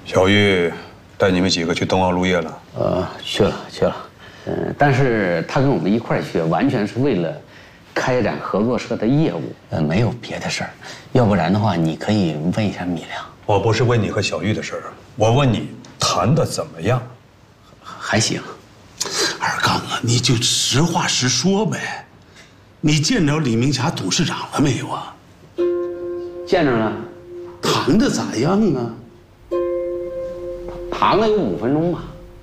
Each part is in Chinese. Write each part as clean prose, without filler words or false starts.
小玉带你们几个去冬奥路业了？ 去了。但是他跟我们一块儿去，完全是为了开展合作社的业务，没有别的事儿。要不然的话，你可以问一下米良。 我不是问你和小玉的事儿，我问你谈的怎么样？ 还行。 二刚啊，你就实话实说呗。你见着李明霞董事长了没有啊？ 见着了。 谈的咋样啊？ 谈了有5分钟吧。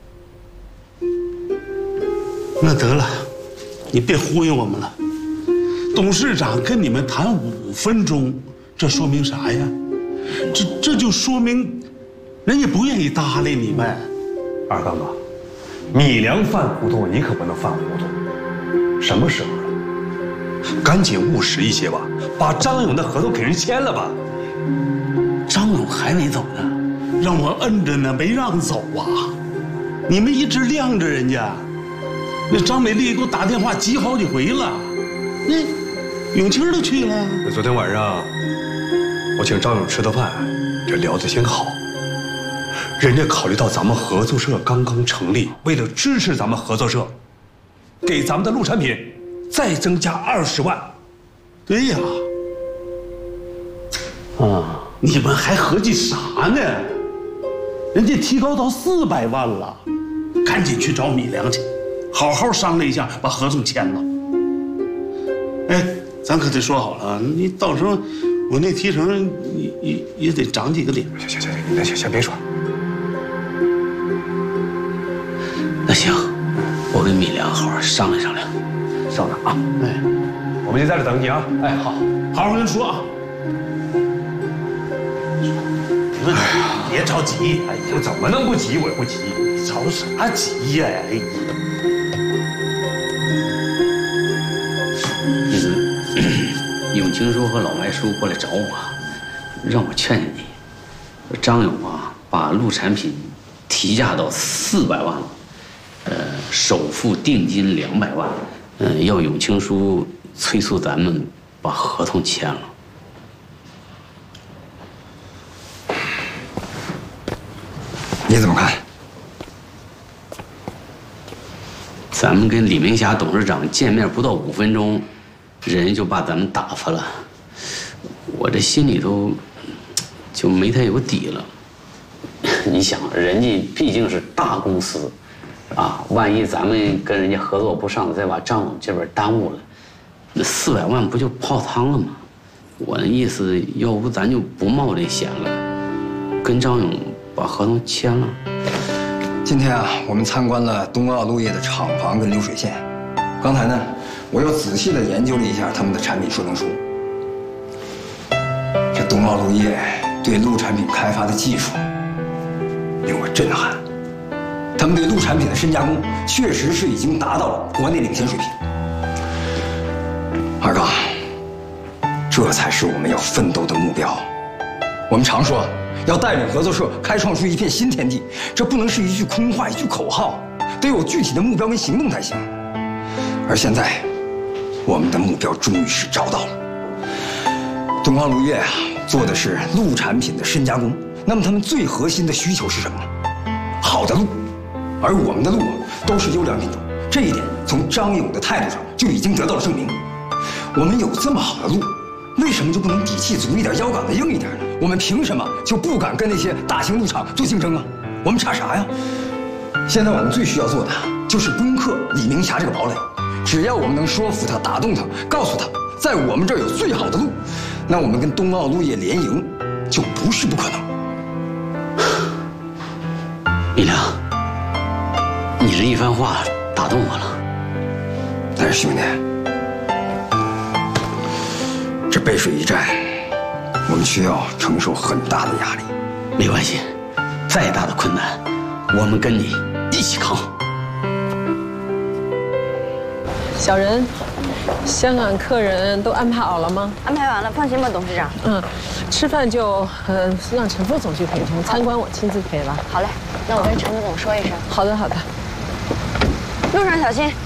那得了，你别忽悠我们了。董事长跟你们谈5分钟，这说明啥呀？这就说明人家不愿意搭理你们。 二刚啊，米良犯糊涂，你可不能犯糊涂。什么时候了？赶紧务实一些吧，把张勇的合同给人签了吧。 张勇还没走呢，让我摁着呢，没让走啊！你们一直晾着人家。那张美丽给我打电话急好几回了，那永清都去了。 昨天晚上我请张勇吃的饭，这聊得挺好。人家考虑到咱们合作社刚刚成立，为了支持咱们合作社，给咱们的陆产品再增加20万。 对呀，你们还合计啥呢？人家提高到400万了，赶紧去找米良去。好好商量一下，把合同签了。哎，咱可得说好了，你到时候我那提成也得涨几个点。 行，你先别说。 那行，我跟米良好好商量商量。稍等啊， 哎， 我们就在这等你啊。 哎，好好跟他说啊。你们别着急，哎呀， 我怎么能不急？我也不急。 着啥急呀？哎呀。 永清叔和老外叔过来找我，让我劝劝你。张勇啊，把陆产品提价到400万了，首付定金200万，要永清叔催促咱们把合同签了。 你怎么看？ 咱们跟李明霞董事长见面不到5分钟，人就把咱们打发了，我这心里头就没太有底了。你想，人家毕竟是大公司，啊，万一咱们跟人家合作不上，再把张勇这边耽误了，那400万不就泡汤了吗？我的意思，要不咱就不冒这险了，跟张勇把合同签了。 今天啊，我们参观了冬奥陆业的厂房跟流水线。刚才呢，我又仔细地研究了一下他们的产品说明书。这冬奥陆业对陆产品开发的技术令我震撼，他们对陆产品的深加工确实是已经达到了国内领先水平。二刚，这才是我们要奋斗的目标。我们常说要带领合作社开创出一片新天地，这不能是一句空话，一句口号，得有具体的目标跟行动才行。而现在，我们的目标终于是找到了。冬奥陆业啊，做的是陆产品的深加工，那么他们最核心的需求是什么呢？好的路，而我们的路都是优良品种，这一点从张勇的态度上就已经得到了证明。我们有这么好的路，为什么就不能底气足一点，腰杆子硬一点呢？我们凭什么就不敢跟那些大型牧场做竞争啊？我们差啥呀？现在我们最需要做的就是攻克李明霞这个堡垒。只要我们能说服他、打动他，告诉他，在我们这儿有最好的路，那我们跟冬奥陆业联营就不是不可能。 米良，你这一番话打动我了。 但是兄弟，这背水一战，我们需要承受很大的压力。 没关系，再大的困难，我们跟你一起扛。 小人，香港客人都安排好了吗？ 安排完了，放心吧，董事长。 吃饭就让陈副总去陪同，参观我亲自陪吧。 好嘞，那我跟陈副总说一声。 好的，好的。 路上小心。